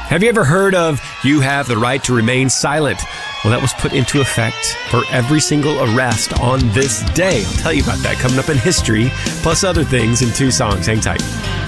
Have you ever heard of You Have the Right to Remain Silent? Well, that was put into effect for every single arrest on this day. I'll tell you about that coming up in history, plus other things in 2 songs. Hang tight.